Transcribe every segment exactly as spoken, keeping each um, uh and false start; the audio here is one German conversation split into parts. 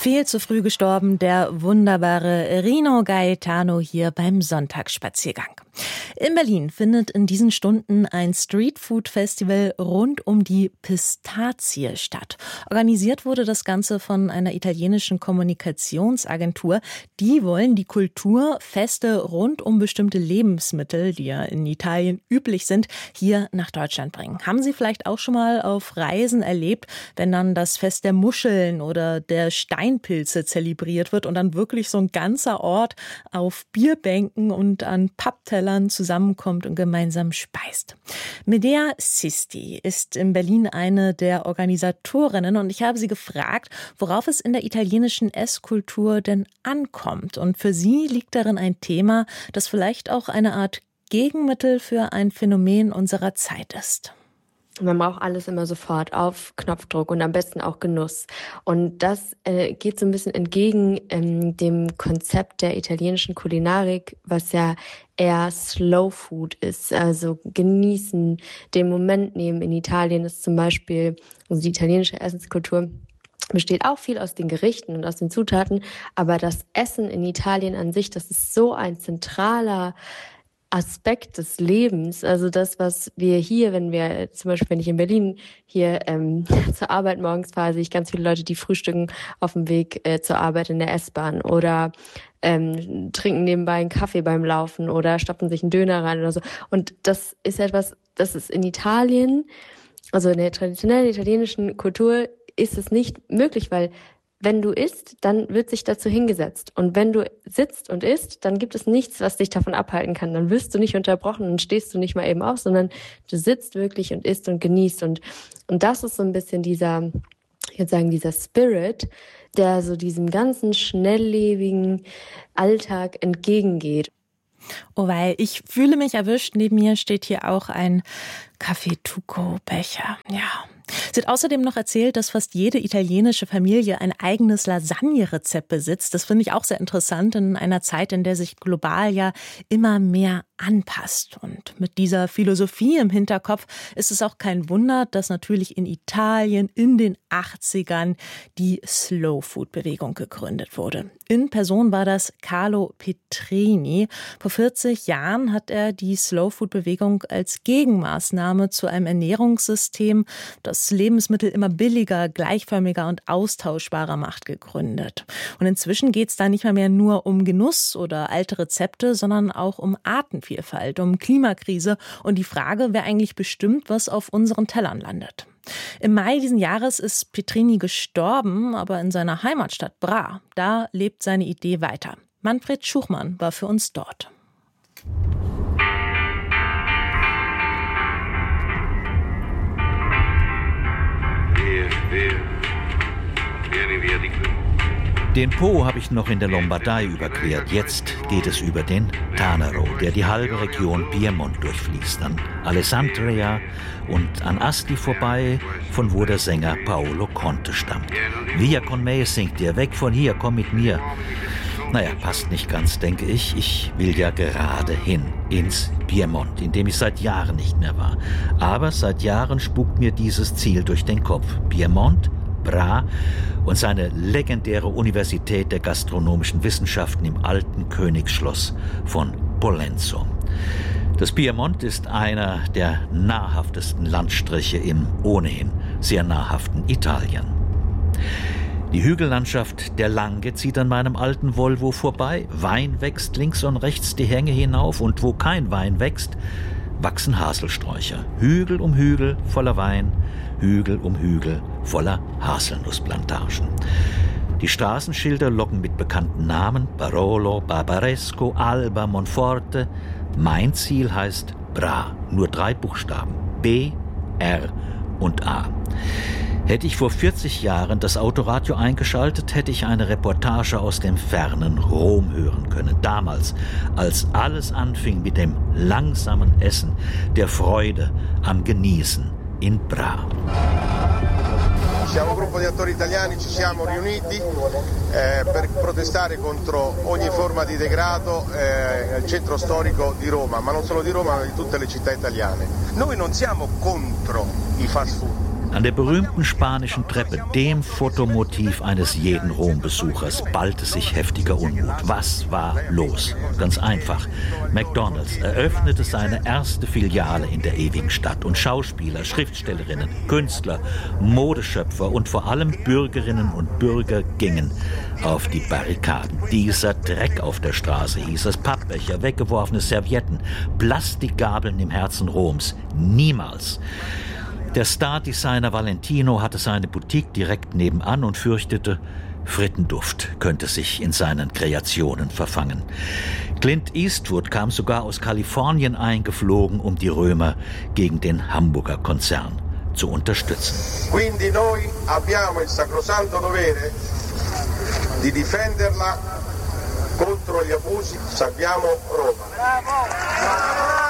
Viel zu früh gestorben, der wunderbare Rino Gaetano hier beim Sonntagsspaziergang. In Berlin findet in diesen Stunden ein Streetfood-Festival rund um die Pistazie statt. Organisiert wurde das Ganze von einer italienischen Kommunikationsagentur. Die wollen die Kultur, Feste rund um bestimmte Lebensmittel, die ja in Italien üblich sind, hier nach Deutschland bringen. Haben Sie vielleicht auch schon mal auf Reisen erlebt, wenn dann das Fest der Muscheln oder der Steinpilze zelebriert wird und dann wirklich so ein ganzer Ort auf Bierbänken und an Papptellern zusammenkommt und gemeinsam speist. Medea Sisti ist in Berlin eine der Organisatorinnen und ich habe sie gefragt, worauf es in der italienischen Esskultur denn ankommt. Und für sie liegt darin ein Thema, das vielleicht auch eine Art Gegenmittel für ein Phänomen unserer Zeit ist. Man braucht alles immer sofort auf Knopfdruck und am besten auch Genuss. Und das äh, geht so ein bisschen entgegen ähm, dem Konzept der italienischen Kulinarik, was ja eher Slow Food ist, also genießen, den Moment nehmen. In Italien ist zum Beispiel, also die italienische Essenskultur besteht auch viel aus den Gerichten und aus den Zutaten, aber das Essen in Italien an sich, das ist so ein zentraler Aspekt des Lebens, also das, was wir hier, wenn wir zum Beispiel, wenn ich in Berlin hier ähm, zur Arbeit morgens fahre, sehe ich ganz viele Leute, die frühstücken auf dem Weg äh, zur Arbeit in der S-Bahn oder ähm, trinken nebenbei einen Kaffee beim Laufen oder stopfen sich einen Döner rein oder so. Und das ist etwas, das ist in Italien, also in der traditionellen italienischen Kultur ist es nicht möglich, weil wenn du isst, dann wird sich dazu hingesetzt. Und wenn du sitzt und isst, dann gibt es nichts, was dich davon abhalten kann. Dann wirst du nicht unterbrochen und stehst du nicht mal eben auf, sondern du sitzt wirklich und isst und genießt. Und, und das ist so ein bisschen dieser, ich würde sagen, dieser Spirit, der so diesem ganzen schnelllebigen Alltag entgegengeht. Oh, weil ich fühle mich erwischt. Neben mir steht hier auch ein Caffè-Tuco-Becher. Ja. Sie hat außerdem noch erzählt, dass fast jede italienische Familie ein eigenes Lasagne-Rezept besitzt. Das finde ich auch sehr interessant in einer Zeit, in der sich global ja immer mehr anpasst. Und mit dieser Philosophie im Hinterkopf ist es auch kein Wunder, dass natürlich in Italien in den achtzigern die Slow-Food-Bewegung gegründet wurde. In Person war das Carlo Petrini. Vor vierzig Jahren hat er die Slow-Food-Bewegung als Gegenmaßnahme zu einem Ernährungssystem, das Lebensmittel immer billiger, gleichförmiger und austauschbarer macht, gegründet. Und inzwischen geht es da nicht mehr, mehr nur um Genuss oder alte Rezepte, sondern auch um Artenvielfalt, um Klimakrise und die Frage, wer eigentlich bestimmt, was auf unseren Tellern landet. Im Mai diesen Jahres ist Petrini gestorben, aber in seiner Heimatstadt Bra, da lebt seine Idee weiter. Manfred Schuchmann war für uns dort. Den Po habe ich noch in der Lombardei überquert. Jetzt geht es über den Tanaro, der die halbe Region Piemont durchfließt, an Alessandria und an Asti vorbei, von wo der Sänger Paolo Conte stammt. Via con me singt er, weg von hier, komm mit mir. Naja, passt nicht ganz, denke ich. Ich will ja gerade hin, ins Piemont, in dem ich seit Jahren nicht mehr war. Aber seit Jahren spukt mir dieses Ziel durch den Kopf. Piemont, Bra und seine legendäre Universität der gastronomischen Wissenschaften im alten Königsschloss von Pollenzo. Das Piemont ist einer der nahrhaftesten Landstriche im ohnehin sehr nahrhaften Italien. Die Hügellandschaft der Langhe zieht an meinem alten Volvo vorbei. Wein wächst links und rechts die Hänge hinauf und wo kein Wein wächst, wachsen Haselsträucher. Hügel um Hügel voller Wein, Hügel um Hügel voller Haselnussplantagen. Die Straßenschilder locken mit bekannten Namen: Barolo, Barbaresco, Alba, Monforte. Mein Ziel heißt Bra, nur drei Buchstaben: B, R und A. Hätte ich vor vierzig Jahren das Autoradio eingeschaltet, hätte ich eine Reportage aus dem fernen Rom hören können. Damals, als alles anfing mit dem langsamen Essen, der Freude am Genießen in Bra. Siamo un gruppo di attori italiani, ci siamo riuniti eh, per protestare contro ogni forma di degrado eh, nel centro storico di Roma, ma non solo di Roma, ma di tutte le città italiane. Noi non siamo contro i fast food. An der berühmten spanischen Treppe, dem Fotomotiv eines jeden Rom-Besuchers, ballte sich heftiger Unmut. Was war los? Ganz einfach. McDonald's eröffnete seine erste Filiale in der ewigen Stadt und Schauspieler, Schriftstellerinnen, Künstler, Modeschöpfer und vor allem Bürgerinnen und Bürger gingen auf die Barrikaden. Dieser Dreck auf der Straße, hieß es, Pappbecher, weggeworfene Servietten, Plastikgabeln im Herzen Roms. Niemals. Der Star-Designer Valentino hatte seine Boutique direkt nebenan und fürchtete, Frittenduft könnte sich in seinen Kreationen verfangen. Clint Eastwood kam sogar aus Kalifornien eingeflogen, um die Römer gegen den Hamburger Konzern zu unterstützen. Quindi noi abbiamo il sacrosanto dovere di difenderla contro gli abusi. Salviamo Roma.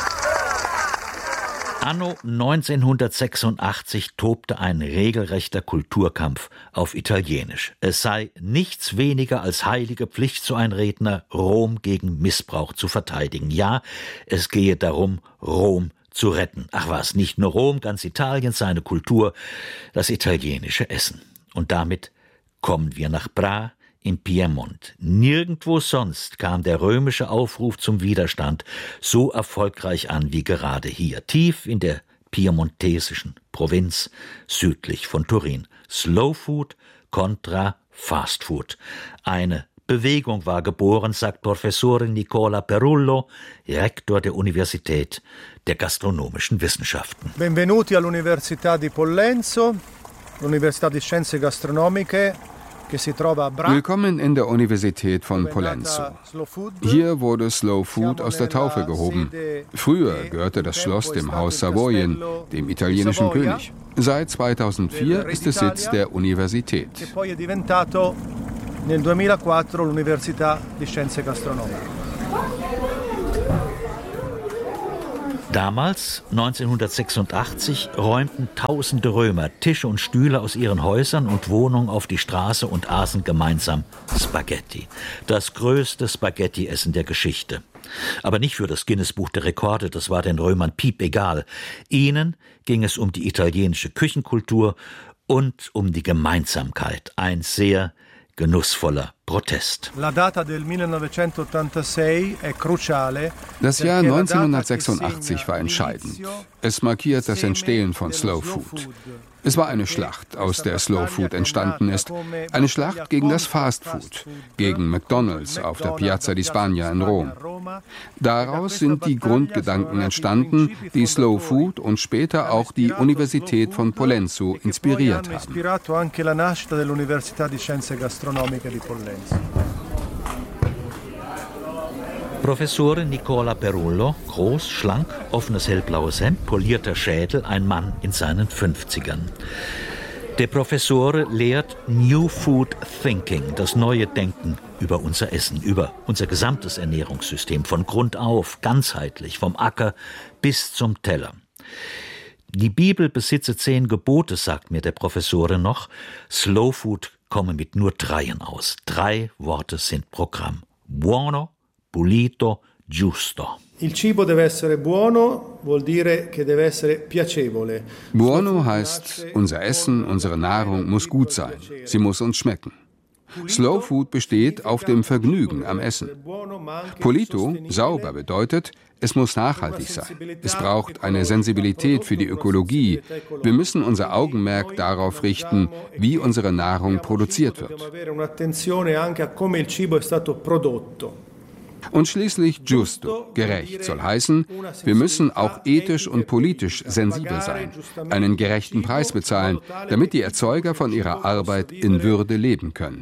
Anno neunzehnhundertsechsundachtzig tobte ein regelrechter Kulturkampf auf Italienisch. Es sei nichts weniger als heilige Pflicht, so ein Redner, Rom gegen Missbrauch zu verteidigen. Ja, es gehe darum, Rom zu retten. Ach was, nicht nur Rom, ganz Italien, seine Kultur, das italienische Essen. Und damit kommen wir nach Bra im Piemont. Nirgendwo sonst kam der römische Aufruf zum Widerstand so erfolgreich an wie gerade hier, tief in der piemontesischen Provinz südlich von Turin. Slow Food kontra Fast Food. Eine Bewegung war geboren, sagt Professore Nicola Perullo, Rektor der Universität der gastronomischen Wissenschaften. Benvenuti all'Università di Pollenzo, l'Università di Scienze Gastronomiche. Willkommen in der Universität von Pollenzo. Hier wurde Slow Food aus der Taufe gehoben. Früher gehörte das Schloss dem Haus Savoyen, dem italienischen König. Seit zweitausendvier ist es Sitz der Universität. Nel duemilaquattro l'Università di Scienze Gastronomiche. Damals, neunzehnhundertsechsundachtzig, räumten tausende Römer Tische und Stühle aus ihren Häusern und Wohnungen auf die Straße und aßen gemeinsam Spaghetti. Das größte Spaghetti-Essen der Geschichte. Aber nicht für das Guinness-Buch der Rekorde, das war den Römern piepegal. Ihnen ging es um die italienische Küchenkultur und um die Gemeinsamkeit. Ein sehr genussvoller Protest. Das Jahr neunzehnhundertsechsundachtzig war entscheidend. Es markiert das Entstehen von Slow Food. Es war eine Schlacht, aus der Slow Food entstanden ist. Eine Schlacht gegen das Fast Food, gegen McDonald's auf der Piazza di Spagna in Rom. Daraus sind die Grundgedanken entstanden, die Slow Food und später auch die Universität von Pollenzo inspiriert haben. Professore Nicola Perullo, groß, schlank, offenes hellblaues Hemd, polierter Schädel, ein Mann in seinen fünfzigern. Der Professore lehrt New Food Thinking, das neue Denken über unser Essen, über unser gesamtes Ernährungssystem, von Grund auf, ganzheitlich, vom Acker bis zum Teller. Die Bibel besitze zehn Gebote, sagt mir der Professore noch. Slow Food komme mit nur dreien aus. Drei Worte sind Programm. Buono, pulito, giusto. Il cibo deve essere buono, vuol dire che deve essere piacevole. Buono heißt, unser Essen, unsere Nahrung muss gut sein. Sie muss uns schmecken. Slow Food besteht auf dem Vergnügen am Essen. Pulito, sauber, bedeutet, es muss nachhaltig sein. Es braucht eine Sensibilität für die Ökologie. Wir müssen unser Augenmerk darauf richten, wie unsere Nahrung produziert wird. Und schließlich giusto, gerecht, soll heißen, wir müssen auch ethisch und politisch sensibel sein, einen gerechten Preis bezahlen, damit die Erzeuger von ihrer Arbeit in Würde leben können.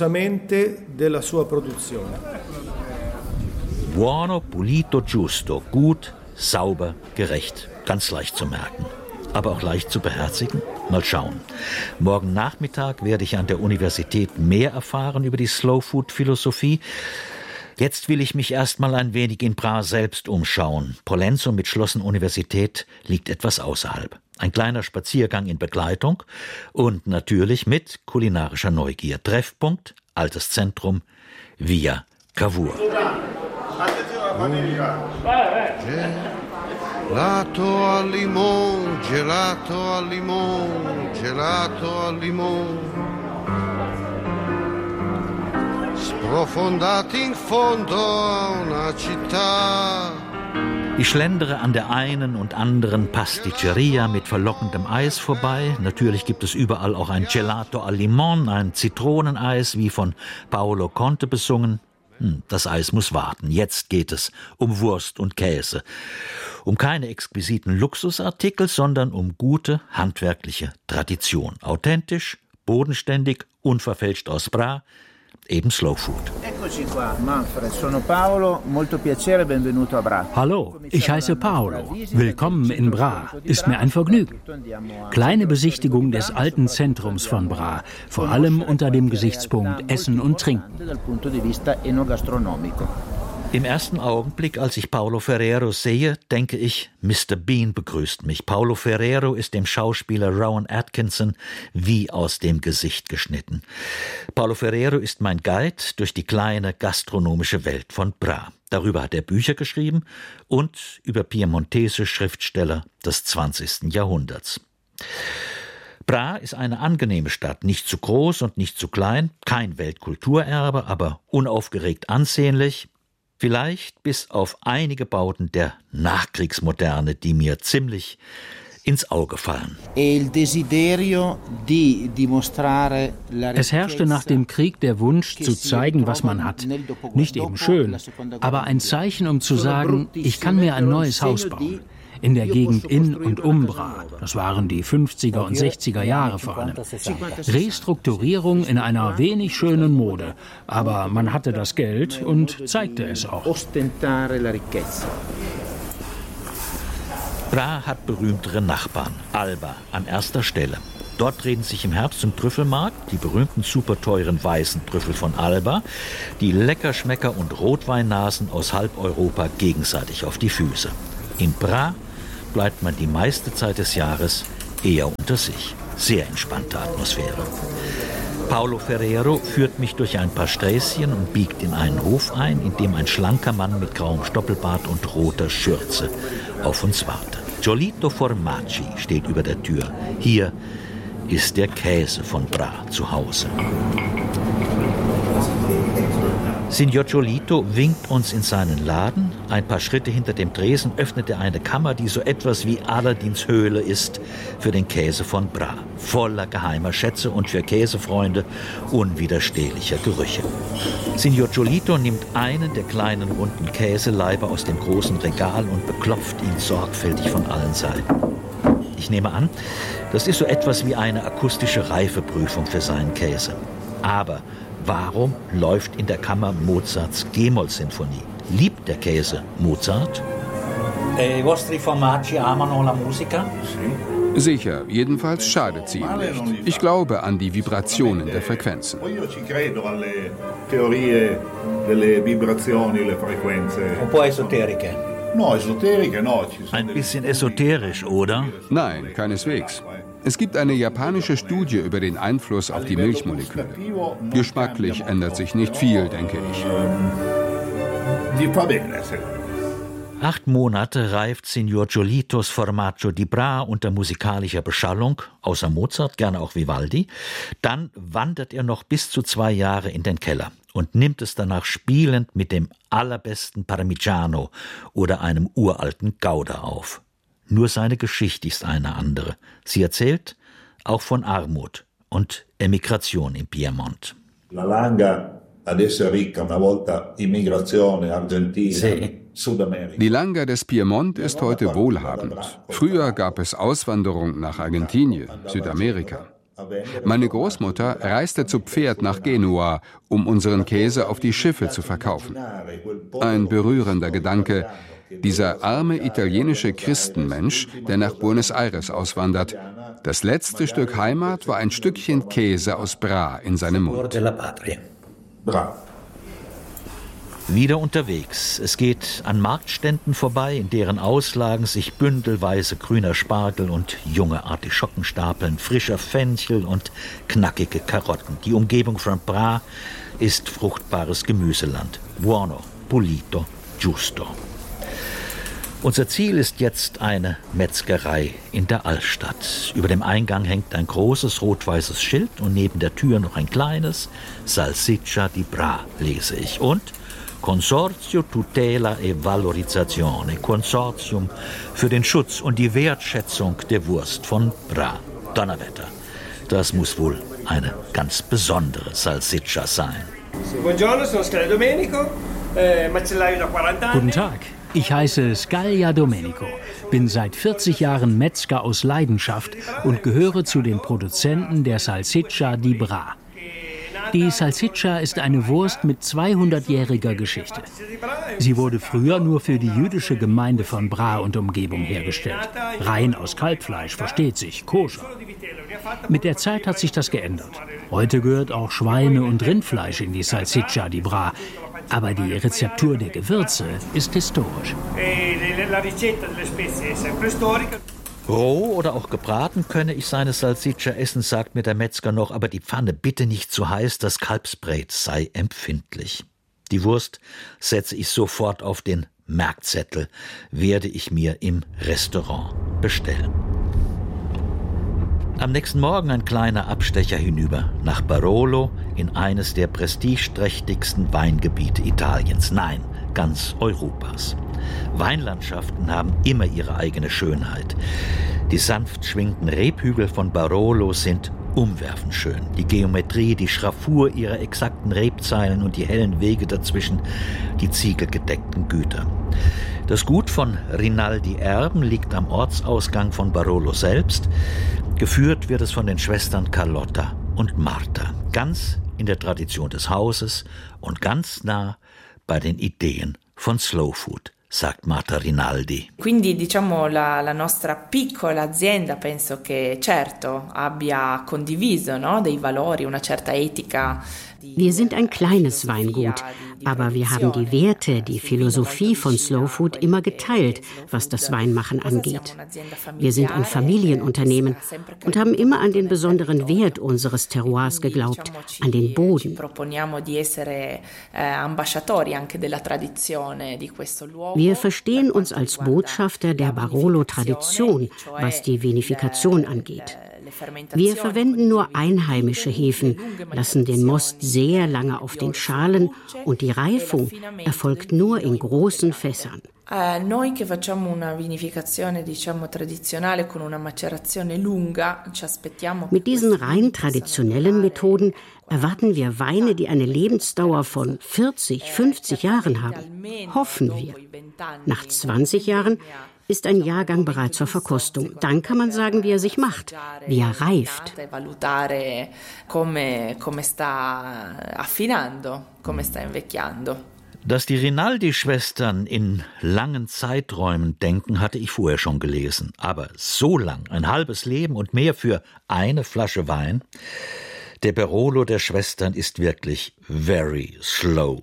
Buono, pulito, giusto, gut, sauber, gerecht, ganz leicht zu merken. Aber auch leicht zu beherzigen? Mal schauen. Morgen Nachmittag werde ich an der Universität mehr erfahren über die Slow-Food-Philosophie. Jetzt will ich mich erstmal ein wenig in Bra selbst umschauen. Pollenzo mit Schloss und Universität liegt etwas außerhalb. Ein kleiner Spaziergang in Begleitung und natürlich mit kulinarischer Neugier. Treffpunkt, altes Zentrum, Via Cavour. Gelato al limon, gelato al limon, gelato al limon. Sprofondati in fondo a una città. Ich schlendere an der einen und anderen Pasticceria mit verlockendem Eis vorbei. Natürlich gibt es überall auch ein Gelato al Limon, ein Zitroneneis, wie von Paolo Conte besungen. Hm, das Eis muss warten. Jetzt geht es um Wurst und Käse. Um keine exquisiten Luxusartikel, sondern um gute handwerkliche Tradition. Authentisch, bodenständig, unverfälscht aus Bra, eben Slow Food. Hallo, ich heiße Paolo. Willkommen in Bra. Ist mir ein Vergnügen. Kleine Besichtigung des alten Zentrums von Bra, vor allem unter dem Gesichtspunkt Essen und Trinken. Im ersten Augenblick, als ich Paulo Ferrero sehe, denke ich, Mister Bean begrüßt mich. Paulo Ferrero ist dem Schauspieler Rowan Atkinson wie aus dem Gesicht geschnitten. Paulo Ferrero ist mein Guide durch die kleine gastronomische Welt von Bra. Darüber hat er Bücher geschrieben und über piemontesische Schriftsteller des zwanzigsten Jahrhunderts. Bra ist eine angenehme Stadt, nicht zu groß und nicht zu klein, kein Weltkulturerbe, aber unaufgeregt ansehnlich. Vielleicht bis auf einige Bauten der Nachkriegsmoderne, die mir ziemlich ins Auge fallen. Es herrschte nach dem Krieg der Wunsch, zu zeigen, was man hat. Nicht eben schön, aber ein Zeichen, um zu sagen, ich kann mir ein neues Haus bauen. In der Gegend in und um Bra. Das waren die fünfziger und sechziger Jahre vor allem. Restrukturierung in einer wenig schönen Mode. Aber man hatte das Geld und zeigte es auch. Bra hat berühmtere Nachbarn. Alba an erster Stelle. Dort treten sich im Herbst zum Trüffelmarkt die berühmten superteuren weißen Trüffel von Alba, die Leckerschmecker und Rotweinnasen aus halb Europa gegenseitig auf die Füße. In Bra bleibt man die meiste Zeit des Jahres eher unter sich. Sehr entspannte Atmosphäre. Paulo Ferrero führt mich durch ein paar Sträßchen und biegt in einen Hof ein, in dem ein schlanker Mann mit grauem Stoppelbart und roter Schürze auf uns wartet. Giolito Formaggi steht über der Tür. Hier ist der Käse von Bra zu Hause. Signor Giolito winkt uns in seinen Laden. Ein paar Schritte hinter dem Tresen öffnet er eine Kammer, die so etwas wie Aladins Höhle ist für den Käse von Bra. Voller geheimer Schätze und für Käsefreunde unwiderstehlicher Gerüche. Signor Giolito nimmt einen der kleinen runden Käseleiber aus dem großen Regal und beklopft ihn sorgfältig von allen Seiten. Ich nehme an, das ist so etwas wie eine akustische Reifeprüfung für seinen Käse. Aber warum läuft in der Kammer Mozarts G-Moll-Sinfonie? Liebt der Käse Mozart? I vostri formaggi amano la musica? Sicher, jedenfalls schadet sie ihm nicht. Ich glaube an die Vibrationen der Frequenzen. Un po' esoteriche. Ein bisschen esoterisch, oder? Nein, keineswegs. Es gibt eine japanische Studie über den Einfluss auf die Milchmoleküle. Geschmacklich ändert sich nicht viel, denke ich. Acht Monate reift Signor Giolitos Formaggio di Bra unter musikalischer Beschallung, außer Mozart, gerne auch Vivaldi. Dann wandert er noch bis zu zwei Jahre in den Keller und nimmt es danach spielend mit dem allerbesten Parmigiano oder einem uralten Gouda auf. Nur seine Geschichte ist eine andere. Sie erzählt auch von Armut und Emigration im Piemont. La Langa adesso è ricca una volta immigrazione argentina. Sì. Die Langa des Piemont ist heute wohlhabend. Früher gab es Auswanderung nach Argentinien, Südamerika. Meine Großmutter reiste zu Pferd nach Genua, um unseren Käse auf die Schiffe zu verkaufen. Ein berührender Gedanke. Dieser arme italienische Christenmensch, der nach Buenos Aires auswandert. Das letzte Stück Heimat war ein Stückchen Käse aus Bra in seinem Mund. Wieder unterwegs. Es geht an Marktständen vorbei, in deren Auslagen sich bündelweise grüner Spargel und junge Artischocken stapeln, frischer Fenchel und knackige Karotten. Die Umgebung von Bra ist fruchtbares Gemüseland. Buono, pulito, giusto. Unser Ziel ist jetzt eine Metzgerei in der Altstadt. Über dem Eingang hängt ein großes rot-weißes Schild und neben der Tür noch ein kleines Salsiccia di Bra, lese ich. Und Consorzio Tutela e Valorizzazione, Konsortium für den Schutz und die Wertschätzung der Wurst von Bra. Donnerwetter, das muss wohl eine ganz besondere Salsiccia sein. Guten Tag. Ich heiße Scaglia Domenico, bin seit vierzig Jahren Metzger aus Leidenschaft und gehöre zu den Produzenten der Salsiccia di Bra. Die Salsiccia ist eine Wurst mit zweihundertjähriger Geschichte. Sie wurde früher nur für die jüdische Gemeinde von Bra und Umgebung hergestellt. Rein aus Kalbfleisch, versteht sich, koscher. Mit der Zeit hat sich das geändert. Heute gehört auch Schweine- und Rindfleisch in die Salsiccia di Bra. Aber die Rezeptur der Gewürze ist historisch. Roh oder auch gebraten könne ich seine Salsiccia essen, sagt mir der Metzger noch, aber die Pfanne bitte nicht zu heiß, das Kalbsbrät sei empfindlich. Die Wurst setze ich sofort auf den Merkzettel, werde ich mir im Restaurant bestellen. Am nächsten Morgen ein kleiner Abstecher hinüber nach Barolo in eines der prestigeträchtigsten Weingebiete Italiens, nein, ganz Europas. Weinlandschaften haben immer ihre eigene Schönheit. Die sanft schwingenden Rebhügel von Barolo sind umwerfend schön. Die Geometrie, die Schraffur ihrer exakten Rebzeilen und die hellen Wege dazwischen, die ziegelgedeckten Güter. Das Gut von Rinaldi Erben liegt am Ortsausgang von Barolo selbst. Geführt wird es von den Schwestern Carlotta und Marta, ganz in der Tradition des Hauses und ganz nah bei den Ideen von Slow Food, sagt Marta Rinaldi. Quindi diciamo la, la nostra piccola azienda penso che certo abbia condiviso, no, dei valori, una certa etica. Wir sind ein kleines Weingut, aber wir haben die Werte, die Philosophie von Slow Food immer geteilt, was das Weinmachen angeht. Wir sind ein Familienunternehmen und haben immer an den besonderen Wert unseres Terroirs geglaubt, an den Boden. Wir verstehen uns als Botschafter der Barolo-Tradition, was die Vinifikation angeht. Wir verwenden nur einheimische Hefen, lassen den Most sehr lange auf den Schalen und die Reifung erfolgt nur in großen Fässern. Noi che facciamo una vinificazione diciamo tradizionale con una macerazione lunga, ci aspettiamo. Mit diesen rein traditionellen Methoden erwarten wir Weine, die eine Lebensdauer von vierzig, fünfzig Jahren haben. Hoffen wir. Nach zwanzig Jahren ist ein Jahrgang bereit zur Verkostung. Dann kann man sagen, wie er sich macht, wie er reift. Dass die Rinaldi-Schwestern in langen Zeiträumen denken, hatte ich vorher schon gelesen. Aber so lang, ein halbes Leben und mehr für eine Flasche Wein? Der Barolo der Schwestern ist wirklich very slow.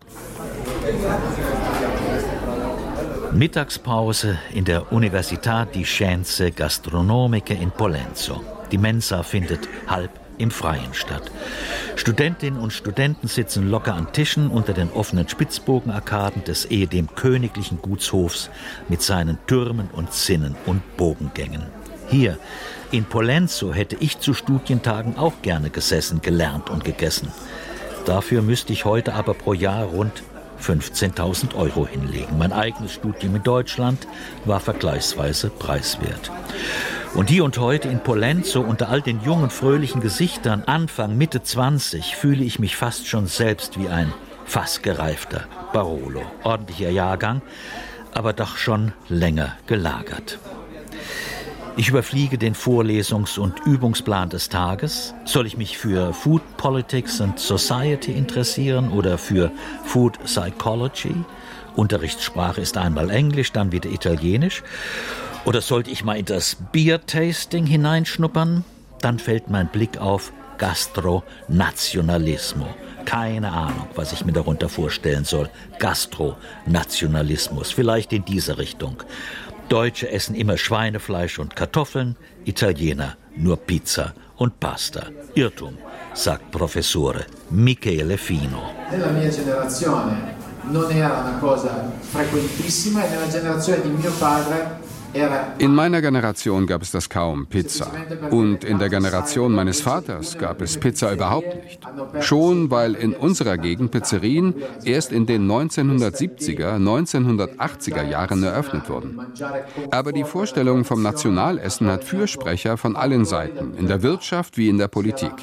Mittagspause in der Università di Scienze Gastronomiche in Pollenzo. Die Mensa findet halb im Freien statt. Studentinnen und Studenten sitzen locker an Tischen unter den offenen Spitzbogenarkaden des ehedem königlichen Gutshofs mit seinen Türmen und Zinnen und Bogengängen. Hier in Pollenzo hätte ich zu Studientagen auch gerne gesessen, gelernt und gegessen. Dafür müsste ich heute aber pro Jahr rund fünfzehntausend Euro hinlegen. Mein eigenes Studium in Deutschland war vergleichsweise preiswert. Und hier und heute in Pollenzo unter all den jungen, fröhlichen Gesichtern, Anfang, Mitte zwanzig, fühle ich mich fast schon selbst wie ein fast gereifter Barolo. Ordentlicher Jahrgang, aber doch schon länger gelagert. Ich überfliege den Vorlesungs- und Übungsplan des Tages. Soll ich mich für Food Politics and Society interessieren oder für Food Psychology? Unterrichtssprache ist einmal Englisch, dann wieder Italienisch. Oder sollte ich mal in das Beer-Tasting hineinschnuppern? Dann fällt mein Blick auf Gastronazionalismo. Keine Ahnung, was ich mir darunter vorstellen soll. Gastronationalismus, vielleicht in diese Richtung. Deutsche essen immer Schweinefleisch und Kartoffeln, Italiener nur Pizza und Pasta. Irrtum, sagt Professore Michele Fino. non era una cosa frequentissima e nella generazione di mio padre. In meiner Generation gab es das kaum, Pizza. Und in der Generation meines Vaters gab es Pizza überhaupt nicht. Schon weil in unserer Gegend Pizzerien erst in den neunzehnhundertsiebziger, neunzehnhundertachtziger Jahren eröffnet wurden. Aber die Vorstellung vom Nationalessen hat Fürsprecher von allen Seiten, in der Wirtschaft wie in der Politik.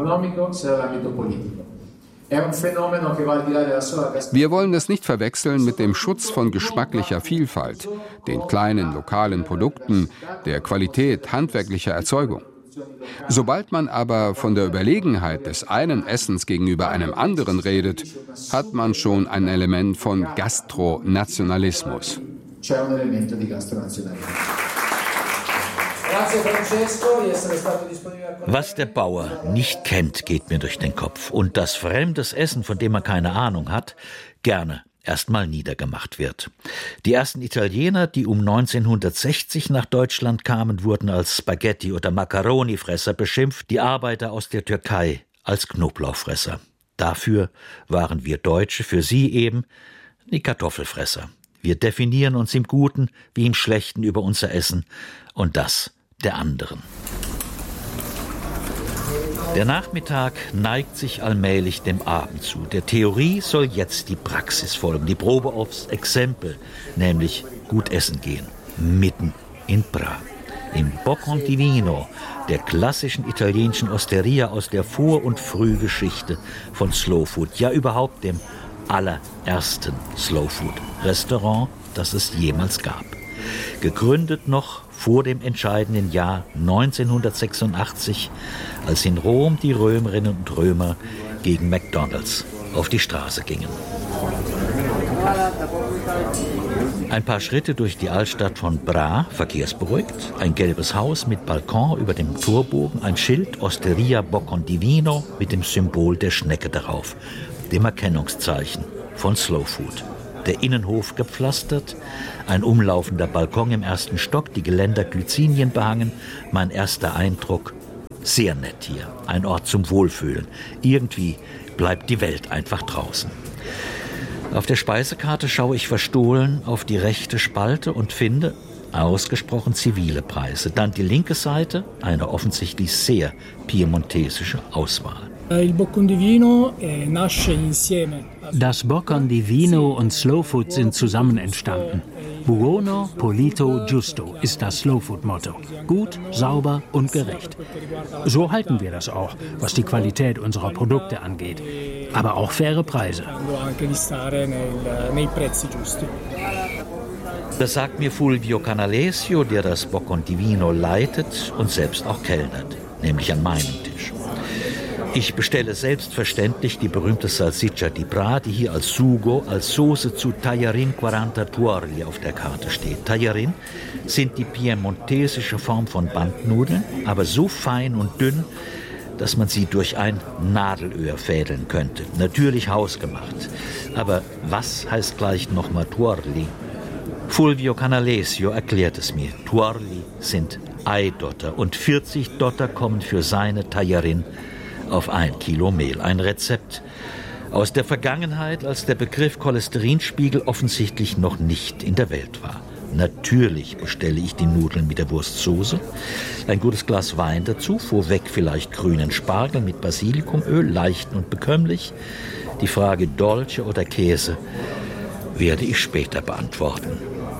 Wir wollen es nicht verwechseln mit dem Schutz von geschmacklicher Vielfalt, den kleinen lokalen Produkten, der Qualität handwerklicher Erzeugung. Sobald man aber von der Überlegenheit des einen Essens gegenüber einem anderen redet, hat man schon ein Element von Gastronationalismus. Was der Bauer nicht kennt, geht mir durch den Kopf. Und dass fremdes Essen, von dem man keine Ahnung hat, gerne erstmal niedergemacht wird. Die ersten Italiener, die um neunzehnhundertsechzig nach Deutschland kamen, wurden als Spaghetti- oder Macaroni-Fresser beschimpft, die Arbeiter aus der Türkei als Knoblauchfresser. Dafür waren wir Deutsche, für sie eben die Kartoffelfresser. Wir definieren uns im Guten wie im Schlechten über unser Essen und das der anderen. Der Nachmittag neigt sich allmählich dem Abend zu. Der Theorie soll jetzt die Praxis folgen, die Probe aufs Exempel, nämlich gut essen gehen, mitten in Bra. Im Boccon di Vino, der klassischen italienischen Osteria aus der Vor- und Frühgeschichte von Slow Food, ja überhaupt dem allerersten Slow Food Restaurant, das es jemals gab. Gegründet noch vor dem entscheidenden Jahr neunzehnhundertsechsundachtzig, als in Rom die Römerinnen und Römer gegen McDonald's auf die Straße gingen. Ein paar Schritte durch die Altstadt von Bra, verkehrsberuhigt, ein gelbes Haus mit Balkon über dem Torbogen, ein Schild Osteria Boccon di Vino mit dem Symbol der Schnecke darauf, dem Erkennungszeichen von Slow Food. Der Innenhof gepflastert, ein umlaufender Balkon im ersten Stock, die Geländer Glycinien behangen. Mein erster Eindruck, sehr nett hier, ein Ort zum Wohlfühlen. Irgendwie bleibt die Welt einfach draußen. Auf der Speisekarte schaue ich verstohlen auf die rechte Spalte und finde ausgesprochen zivile Preise. Dann die linke Seite, eine offensichtlich sehr piemontesische Auswahl. Das Boccon di Vino und Slow Food sind zusammen entstanden. Buono, pulito, giusto ist das Slow Food Motto. Gut, sauber und gerecht. So halten wir das auch, was die Qualität unserer Produkte angeht. Aber auch faire Preise. Das sagt mir Fulvio Canalesio, der das Boccon di Vino leitet und selbst auch kellnert, nämlich an meinem Tisch. Ich bestelle selbstverständlich die berühmte Salsiccia di Bra, die hier als Sugo, als Soße zu Tajarin quaranta Tuorli auf der Karte steht. Tajarin sind die piemontesische Form von Bandnudeln, aber so fein und dünn, dass man sie durch ein Nadelöhr fädeln könnte. Natürlich hausgemacht. Aber was heißt gleich nochmal Tuorli? Fulvio Canalesio erklärt es mir. Tuorli sind Eidotter und vierzig Dotter kommen für seine Tajarin auf ein Kilo Mehl. Ein Rezept aus der Vergangenheit, als der Begriff Cholesterinspiegel offensichtlich noch nicht in der Welt war. Natürlich bestelle ich die Nudeln mit der Wurstsoße, ein gutes Glas Wein dazu, vorweg vielleicht grünen Spargel mit Basilikumöl, leicht und bekömmlich. Die Frage Dolce oder Käse werde ich später beantworten.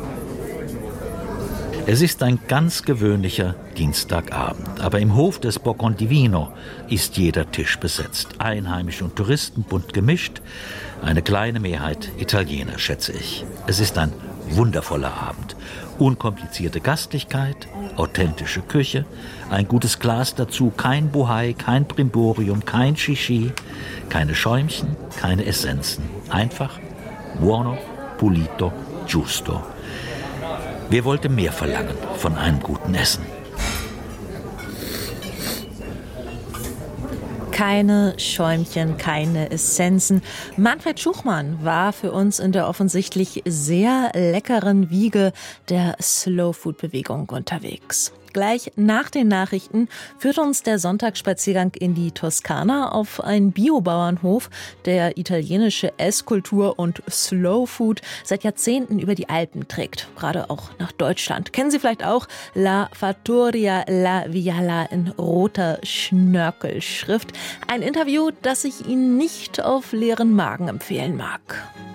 Es ist ein ganz gewöhnlicher Dienstagabend, aber im Hof des Boccon di Vino ist jeder Tisch besetzt. Einheimische und Touristen bunt gemischt, eine kleine Mehrheit Italiener, schätze ich. Es ist ein wundervoller Abend. Unkomplizierte Gastlichkeit, authentische Küche, ein gutes Glas dazu, kein Bohai, kein Brimborium, kein Shishi, keine Schäumchen, keine Essenzen. Einfach buono, pulito, giusto. Wer wollte mehr verlangen von einem guten Essen? Keine Schäumchen, keine Essenzen. Manfred Schuchmann war für uns in der offensichtlich sehr leckeren Wiege der Slow-Food-Bewegung unterwegs. Gleich nach den Nachrichten führt uns der Sonntagsspaziergang in die Toskana auf einen Biobauernhof, der italienische Esskultur und Slow Food seit Jahrzehnten über die Alpen trägt, gerade auch nach Deutschland. Kennen Sie vielleicht auch La Fattoria La Viala in roter Schnörkelschrift. Ein Interview, das ich Ihnen nicht auf leeren Magen empfehlen mag.